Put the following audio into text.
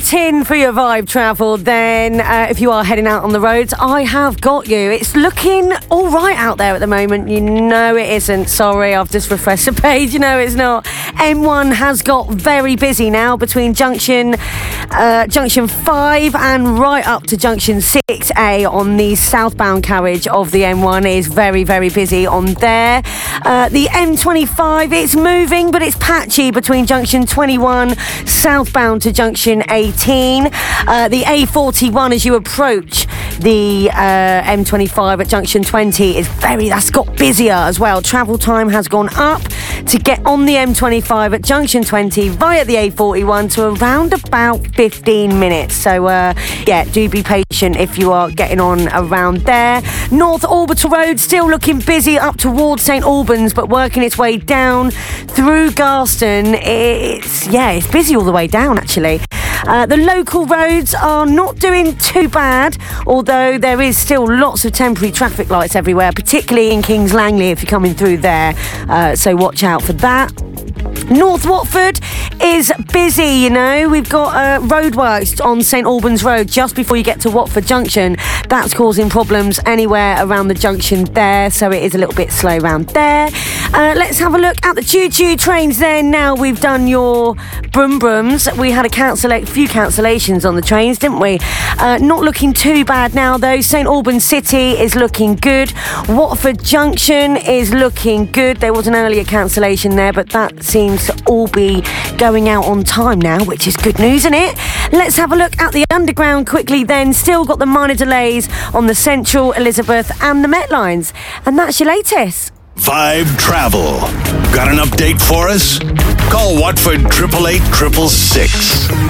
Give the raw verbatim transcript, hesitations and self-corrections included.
tin for your vibe travel, then uh, if you are heading out on the roads, I have got you. It's looking all right out there at the moment. You know it isn't. Sorry, I've just refreshed the page. You know it's not. M one has got very busy now between junction uh, junction five and right up to junction six A on the southbound carriage of the M one is very, very busy on there. Uh, the M twenty-five, it's moving, but it's patchy between junction twenty-one southbound to junction eighteen. Uh, the A forty-one, as you approach the uh, M twenty-five at junction twenty, is very, that's got busier as well. Travel time has gone up to get on the M twenty-five at junction twenty via the A forty-one to around about fifteen minutes. So, uh, yeah, do be patient if you are getting on around there. North Orbital Road still looking busy up towards St Albans, but working its way down through Garston. It's, yeah, it's busy all the way down, actually. Uh, the local roads are not doing too bad, although there is still lots of temporary traffic lights everywhere, particularly in Kings Langley if you're coming through there. Uh, so watch out for that. North Watford is busy, you know. We've got uh, roadworks on St Albans Road just before you get to Watford Junction. That's causing problems anywhere around the junction there, so it is a little bit slow around there. Uh, let's have a look at the choo-choo trains then. Now we've done your brum brums. We had a cancella- few cancellations on the trains, didn't we? Uh, not looking too bad now, though. St Albans City is looking good. Watford Junction is looking good. There was an earlier cancellation there, but that seems to all be going out on time now, which is good news, isn't it? Let's have a look at the Underground quickly then. Still got the minor delays on the Central, Elizabeth and the Met lines. And that's your latest. Vibe Travel. Got an update for us? Call Watford eight eight eight six six.